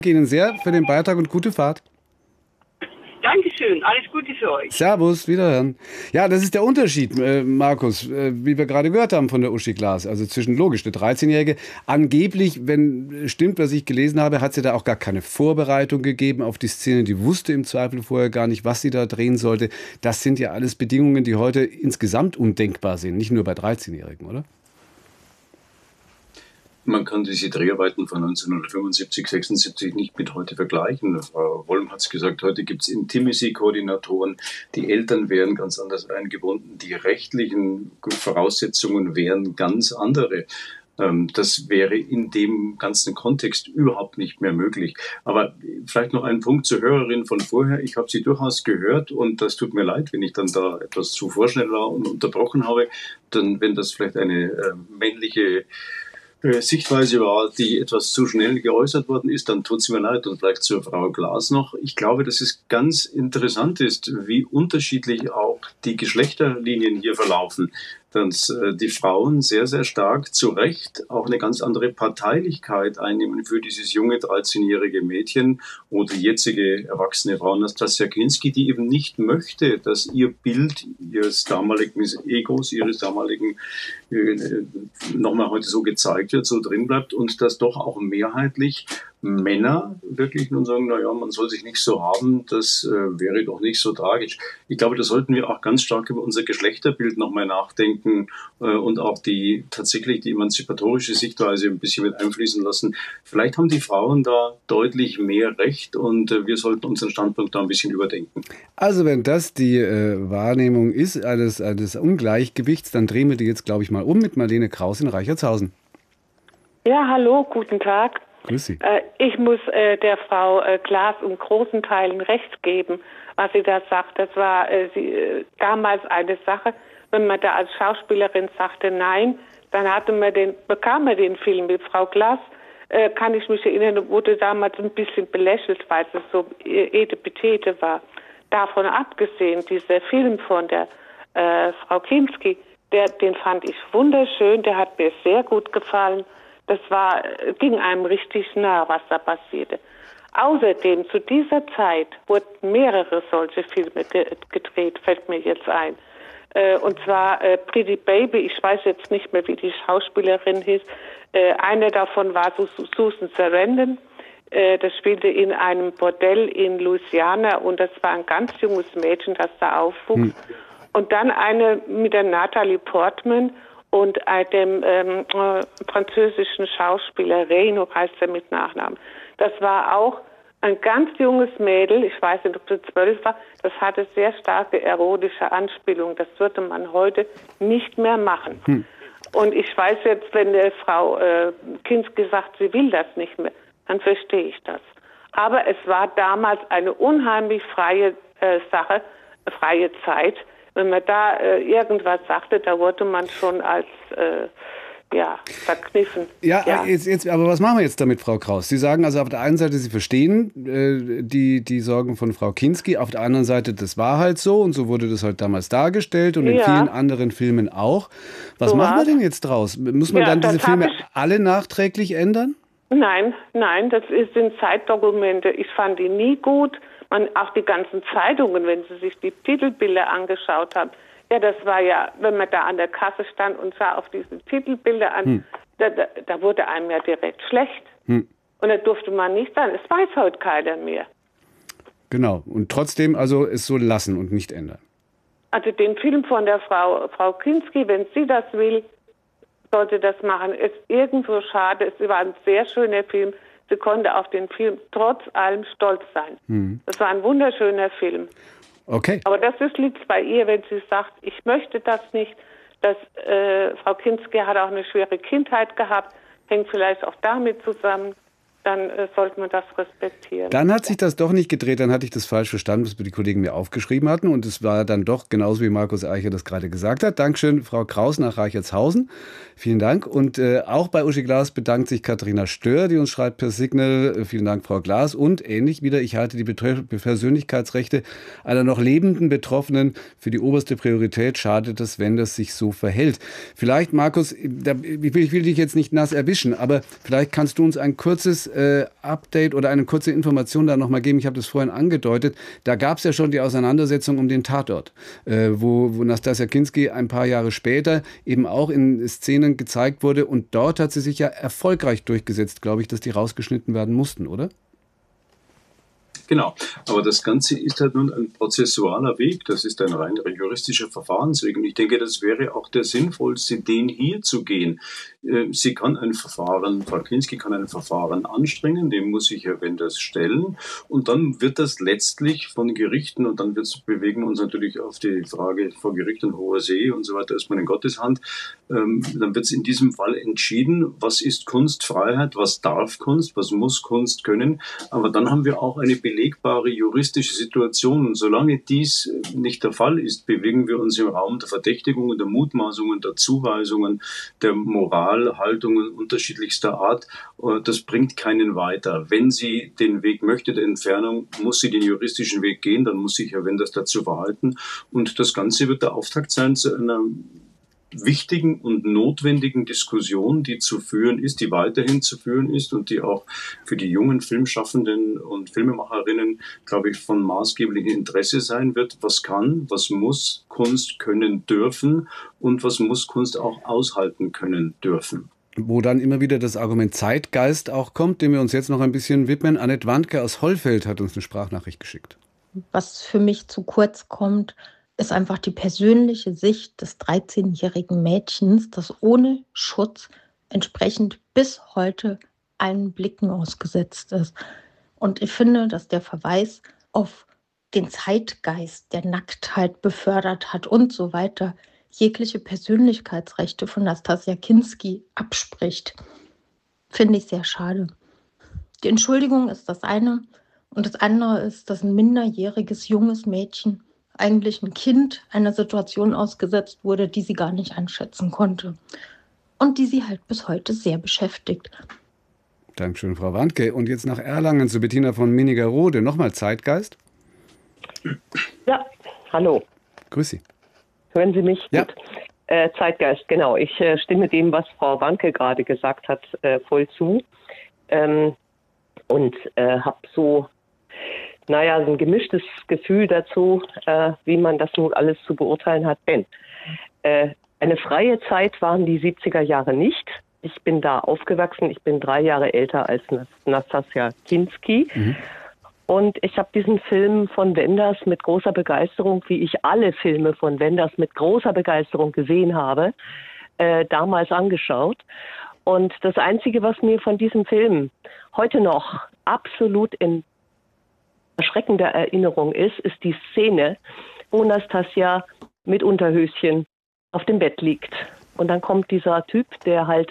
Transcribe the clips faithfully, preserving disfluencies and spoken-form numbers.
Ihnen sehr für den Beitrag und gute Fahrt. Dankeschön, alles Gute für euch. Servus, wiederhören. Ja, das ist der Unterschied, äh, Markus, äh, wie wir gerade gehört haben von der Uschi Glas. Also zwischen, logisch, eine dreizehnjährige. Angeblich, wenn stimmt, was ich gelesen habe, hat sie da auch gar keine Vorbereitung gegeben auf die Szene. Die wusste im Zweifel vorher gar nicht, was sie da drehen sollte. Das sind ja alles Bedingungen, die heute insgesamt undenkbar sind. Nicht nur bei dreizehnjährigen, oder? Man kann diese Dreharbeiten von neunzehnhundertfünfundsiebzig, sechsundsiebzig nicht mit heute vergleichen. Frau Wollm hat es gesagt, heute gibt es Intimacy-Koordinatoren. Die Eltern wären ganz anders eingebunden. Die rechtlichen Voraussetzungen wären ganz andere. Das wäre in dem ganzen Kontext überhaupt nicht mehr möglich. Aber vielleicht noch ein Punkt zur Hörerin von vorher. Ich habe sie durchaus gehört und das tut mir leid, wenn ich dann da etwas zu vorschnell war und unterbrochen habe. Dann, wenn das vielleicht eine äh, männliche Sichtweise war, die etwas zu schnell geäußert worden ist, dann tut es mir leid. Und vielleicht zur Frau Glas noch. Ich glaube, dass es ganz interessant ist, wie unterschiedlich auch die Geschlechterlinien hier verlaufen. Dass äh, die Frauen sehr, sehr stark zu Recht auch eine ganz andere Parteilichkeit einnehmen für dieses junge dreizehnjährige Mädchen oder die jetzige erwachsene Frau Nastassja Kinski, die eben nicht möchte, dass ihr Bild ihres damaligen Egos, ihres damaligen äh, nochmal heute so gezeigt wird, so drin bleibt und dass doch auch mehrheitlich Männer wirklich nun sagen, naja, man soll sich nicht so haben, das äh, wäre doch nicht so tragisch. Ich glaube, da sollten wir auch ganz stark über unser Geschlechterbild nochmal nachdenken äh, und auch die tatsächlich die emanzipatorische Sichtweise ein bisschen mit einfließen lassen. Vielleicht haben die Frauen da deutlich mehr Recht und äh, wir sollten unseren Standpunkt da ein bisschen überdenken. Also wenn das die äh, Wahrnehmung ist eines, eines Ungleichgewichts, dann drehen wir die jetzt, glaube ich, mal um mit Marlene Kraus in Reichertshausen. Ja, hallo, guten Tag. Grüß Sie. Äh, ich muss äh, der Frau äh, Glas in großen Teilen recht geben, was sie da sagt. Das war äh, sie, äh, damals eine Sache, wenn man da als Schauspielerin sagte nein, dann hatte man den, bekam man den Film mit Frau Glas. Äh, kann ich mich erinnern, wurde damals ein bisschen belächelt, weil es so Edepetete war. Davon abgesehen, dieser Film von der äh, Frau Kinski, der, den fand ich wunderschön, der hat mir sehr gut gefallen. Das war, ging einem richtig nah, was da passierte. Außerdem, zu dieser Zeit wurden mehrere solche Filme ge gedreht, fällt mir jetzt ein. Äh, und zwar äh, Pretty Baby, ich weiß jetzt nicht mehr, wie die Schauspielerin hieß. Äh, eine davon war Susan Sarandon. Äh, das spielte in einem Bordell in Louisiana und das war ein ganz junges Mädchen, das da aufwuchs. Hm. Und dann eine mit der Natalie Portman und äh, dem ähm, äh, französischen Schauspieler Reno heißt er mit Nachnamen. Das war auch ein ganz junges Mädel, ich weiß nicht, ob sie zwölf war, das hatte sehr starke erotische Anspielungen. Das würde man heute nicht mehr machen. Hm. Und ich weiß jetzt, wenn die Frau äh, Kinski sagt, sie will das nicht mehr, dann verstehe ich das. Aber es war damals eine unheimlich freie äh, Sache, freie Zeit. Wenn man da äh, irgendwas sagte, da wurde man schon als äh, ja, verkniffen. Ja, ja. Jetzt, jetzt, aber was machen wir jetzt damit, Frau Kraus? Sie sagen also auf der einen Seite, Sie verstehen äh, die, die Sorgen von Frau Kinski, auf der anderen Seite, das war halt so und so wurde das halt damals dargestellt und in ja. vielen anderen Filmen auch. Was so machen wir was? denn jetzt draus? Muss man ja, dann diese Filme ich... alle nachträglich ändern? Nein, nein, das sind Zeitdokumente. Ich fand die nie gut. Man, auch die ganzen Zeitungen, wenn Sie sich die Titelbilder angeschaut haben, ja, das war ja, wenn man da an der Kasse stand und sah auf diese Titelbilder an, hm. da, da, da wurde einem ja direkt schlecht. Hm. Und da durfte man nicht sein. Es weiß heute keiner mehr. Genau. Und trotzdem also es so lassen und nicht ändern. Also den Film von der Frau, Frau Kinski, wenn sie das will, sollte das machen. Es ist irgendwo schade. Es war ein sehr schöner Film. Sie konnte auf den Film trotz allem stolz sein. Hm. Das war ein wunderschöner Film. Okay. Aber das ist, liegt bei ihr, wenn sie sagt, ich möchte das nicht. Das, äh, Frau Kinski hat auch eine schwere Kindheit gehabt, hängt vielleicht auch damit zusammen. Dann äh, sollte man das respektieren. Dann hat sich das doch nicht gedreht, dann hatte ich das falsch verstanden, was die Kollegen mir aufgeschrieben hatten. Und es war dann doch genauso, wie Markus Eicher das gerade gesagt hat. Dankeschön, Frau Kraus nach Reichertshausen. Vielen Dank. Und äh, auch bei Uschi Glas bedankt sich Katharina Stör, die uns schreibt per Signal. Äh, vielen Dank, Frau Glas. Und ähnlich wieder, ich halte die Betre- Persönlichkeitsrechte einer noch lebenden Betroffenen für die oberste Priorität. Schade, dass wenn das sich so verhält. Vielleicht, Markus, da, ich, will, ich will dich jetzt nicht nass erwischen, aber vielleicht kannst du uns ein kurzes äh, Update oder eine kurze Information da nochmal geben? Ich habe das vorhin angedeutet. Da gab es ja schon die Auseinandersetzung um den Tatort, äh, wo, wo Nastassja Kinski ein paar Jahre später eben auch in Szenen gezeigt wurde. Und dort hat sie sich ja erfolgreich durchgesetzt, glaube ich, dass die rausgeschnitten werden mussten, oder? Genau, aber das Ganze ist halt nun ein prozessualer Weg, das ist ein rein juristischer Verfahrensweg und ich denke, das wäre auch der sinnvollste, den hier zu gehen. Sie kann ein Verfahren, Frau Kinski kann ein Verfahren anstrengen, dem muss sich Herr Wenders stellen und dann wird das letztlich von Gerichten und dann wird's, bewegen wir uns natürlich auf die Frage vor Gericht und hoher See und so weiter erstmal in Gottes Hand, dann wird es in diesem Fall entschieden, was ist Kunstfreiheit, was darf Kunst, was muss Kunst können, aber dann haben wir auch eine belegbare juristische Situation. Und solange dies nicht der Fall ist, bewegen wir uns im Raum der Verdächtigungen, der Mutmaßungen, der Zuweisungen, der Moralhaltungen unterschiedlichster Art. Das bringt keinen weiter. Wenn sie den Weg möchte, der Entfernung, muss sie den juristischen Weg gehen, dann muss sich Herr Wenders dazu verhalten. Und das Ganze wird der Auftakt sein zu einer wichtigen und notwendigen Diskussion, die zu führen ist, die weiterhin zu führen ist und die auch für die jungen Filmschaffenden und Filmemacherinnen, glaube ich, von maßgeblichem Interesse sein wird. Was kann, was muss Kunst können dürfen und was muss Kunst auch aushalten können dürfen. Wo dann immer wieder das Argument Zeitgeist auch kommt, dem wir uns jetzt noch ein bisschen widmen. Annette Wandke aus Hollfeld hat uns eine Sprachnachricht geschickt. Was für mich zu kurz kommt, ist einfach die persönliche Sicht des dreizehnjährigen Mädchens, das ohne Schutz entsprechend bis heute allen Blicken ausgesetzt ist. Und ich finde, dass der Verweis auf den Zeitgeist, der Nacktheit befördert hat und so weiter, jegliche Persönlichkeitsrechte von Nastassja Kinski abspricht. Finde ich sehr schade. Die Entschuldigung ist das eine. Und das andere ist, dass ein minderjähriges junges Mädchen, eigentlich ein Kind, einer Situation ausgesetzt wurde, die sie gar nicht einschätzen konnte. Und die sie halt bis heute sehr beschäftigt. Dankeschön, Frau Wandke. Und jetzt nach Erlangen zu Bettina von Minnigerode. Nochmal Zeitgeist. Ja, hallo. Grüß Sie. Hören Sie mich? Ja. Gut. Äh, Zeitgeist, genau. Ich äh, stimme dem, was Frau Wandke gerade gesagt hat, äh, voll zu. Ähm, und äh, habe so, naja, ein gemischtes Gefühl dazu, äh, wie man das nun alles zu beurteilen hat. Denn äh, eine freie Zeit waren die siebziger Jahre nicht. Ich bin da aufgewachsen. Ich bin drei Jahre älter als Nastassja Kinski. Mhm. Und ich habe diesen Film von Wenders mit großer Begeisterung, wie ich alle Filme von Wenders mit großer Begeisterung gesehen habe, äh, damals angeschaut. Und das Einzige, was mir von diesem Film heute noch absolut in erschreckender Erinnerung ist, ist die Szene, wo Nastassja mit Unterhöschen auf dem Bett liegt. Und dann kommt dieser Typ, der halt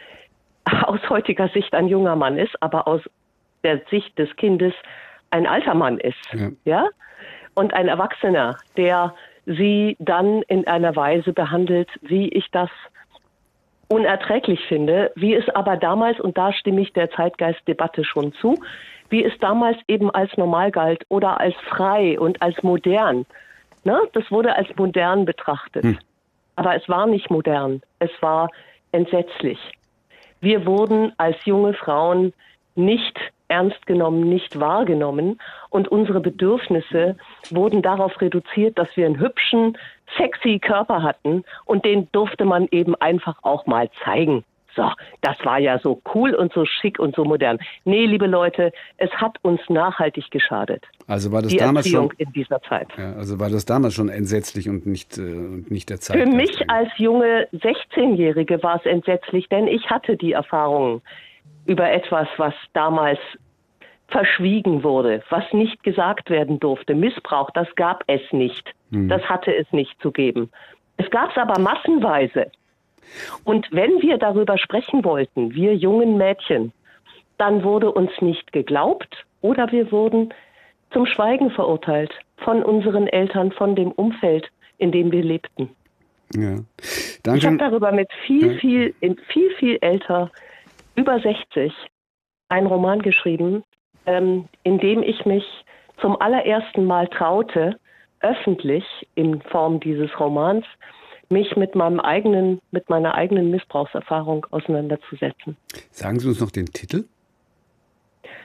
aus heutiger Sicht ein junger Mann ist, aber aus der Sicht des Kindes ein alter Mann ist, ja. ja, und ein Erwachsener, der sie dann in einer Weise behandelt, wie ich das unerträglich finde, wie es aber damals, und da stimme ich der Zeitgeistdebatte schon zu, wie es damals eben als normal galt oder als frei und als modern. Ne? Das wurde als modern betrachtet. Hm. Aber es war nicht modern, es war entsetzlich. Wir wurden als junge Frauen nicht ernst genommen, nicht wahrgenommen und unsere Bedürfnisse wurden darauf reduziert, dass wir einen hübschen, sexy Körper hatten und den durfte man eben einfach auch mal zeigen. So, das war ja so cool und so schick und so modern. Nee, liebe Leute, es hat uns nachhaltig geschadet. Also war das die damals Erziehung schon in dieser Zeit. Ja, also war das damals schon entsetzlich und nicht, äh, und nicht der Zeit. Für mich als junge sechzehnjährige war es entsetzlich, denn ich hatte die Erfahrungen über etwas, was damals verschwiegen wurde, was nicht gesagt werden durfte. Missbrauch, das gab es nicht. Hm. Das hatte es nicht zu geben. Es gab es aber massenweise. Und wenn wir darüber sprechen wollten, wir jungen Mädchen, dann wurde uns nicht geglaubt oder wir wurden zum Schweigen verurteilt von unseren Eltern, von dem Umfeld, in dem wir lebten. Ja. Danke. Ich habe darüber mit viel, viel, viel, viel älter, über sechzig, einen Roman geschrieben, ähm, in dem ich mich zum allerersten Mal traute, öffentlich in Form dieses Romans, mich mit meinem eigenen, mit meiner eigenen Missbrauchserfahrung auseinanderzusetzen. Sagen Sie uns noch den Titel?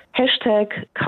Hashtag